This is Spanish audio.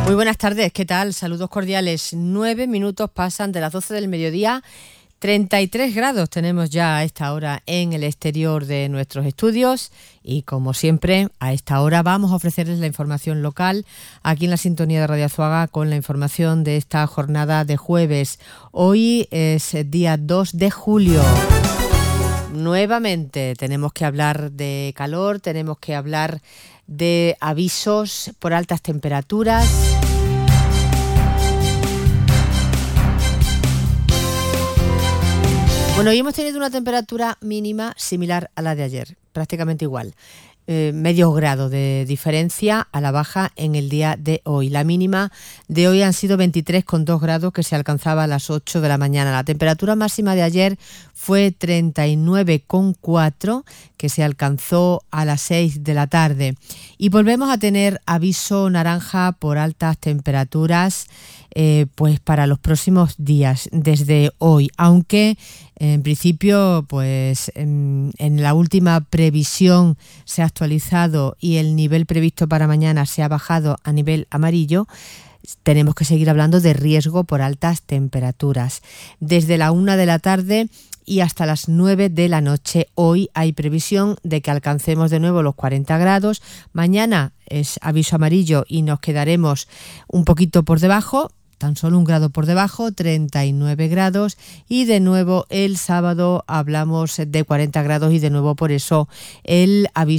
Muy buenas tardes, ¿qué tal? Saludos cordiales. 9 minutos pasan de las 12 del mediodía. 33 grados tenemos ya a esta hora en el exterior de nuestros estudios y, como siempre, a esta hora vamos a ofrecerles la información local aquí en la sintonía de Radio Azuaga con la información de esta jornada de jueves. Hoy es día 2 de julio. Nuevamente tenemos que hablar de calor, tenemos que hablar de avisos por altas temperaturas. Bueno, hoy hemos tenido una temperatura mínima similar a la de ayer, prácticamente igual. Medio grado de diferencia a la baja en el día de hoy. La mínima de hoy han sido 23,2 grados que se alcanzaba a las 8 de la mañana. La temperatura máxima de ayer fue 39,4 que se alcanzó a las 6 de la tarde. Y volvemos a tener aviso naranja por altas temperaturas pues para los próximos días desde hoy, aunque en principio pues en la última previsión se ha actualizado y el nivel previsto para mañana se ha bajado a nivel amarillo. Tenemos que seguir hablando de riesgo por altas temperaturas. Desde la 1 de la tarde y hasta las 9 de la noche hoy hay previsión de que alcancemos de nuevo los 40 grados. Mañana es aviso amarillo y nos quedaremos un poquito por debajo, tan solo 1 grado por debajo, 39 grados, y de nuevo el sábado hablamos de 40 grados y de nuevo por eso el aviso